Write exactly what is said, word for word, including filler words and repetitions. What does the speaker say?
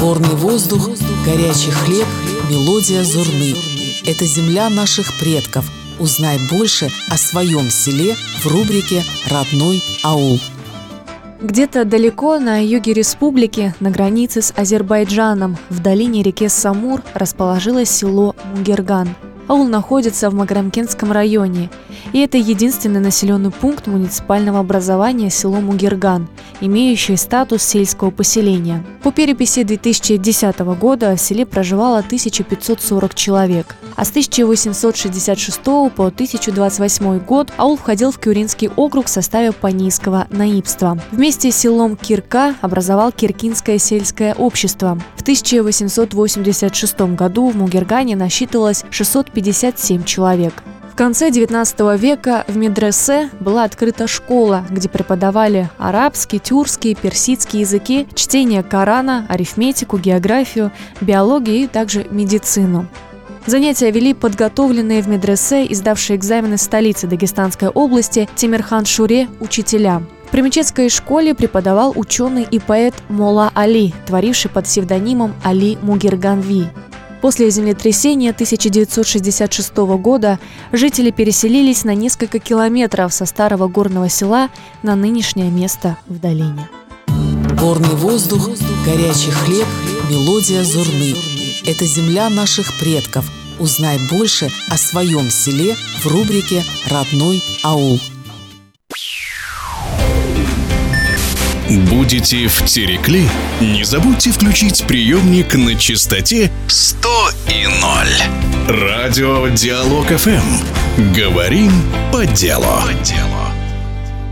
Горный воздух, горячий хлеб, мелодия зурны. Это земля наших предков. Узнай больше о своем селе в рубрике «Родной аул». Где-то далеко на юге республики, на границе с Азербайджаном, в долине реки Самур, расположилось село Мугерган. Аул находится в Маграмкентском районе, и это единственный населенный пункт муниципального образования село Мугерган, имеющий статус сельского поселения. По переписи две тысячи десятого года в селе проживало тысяча пятьсот сорок человек, а с тысяча восемьсот шестьдесят шестого по тысяча двадцать восьмой год аул входил в Кюринский округ в составе Панийского наибства. Вместе с селом Кирка образовал Киркинское сельское общество. В тысяча восемьсот восемьдесят шестом году в Мугергане насчитывалось шестьсот пятьдесят семь человек. В конце девятнадцатого века в медресе была открыта школа, где преподавали арабский, тюркский, персидский языки, чтение Корана, арифметику, географию, биологию и также медицину. Занятия вели подготовленные в медресе, издавшие экзамены столицы Дагестанской области Темирхан Шуре учителя. В Примечетской школе преподавал ученый и поэт Мола Али, творивший под псевдонимом Али Мугерганви. После землетрясения тысяча девятьсот шестьдесят шестого года жители переселились на несколько километров со старого горного села на нынешнее место в долине. Горный воздух, горячий хлеб, мелодия зурны. Это земля наших предков. Узнай больше о своем селе в рубрике «Родной аул». Будете в Терекли? Не забудьте включить приемник на частоте сто и ноль. Радио Диалог эф эм. Говорим по делу. По делу.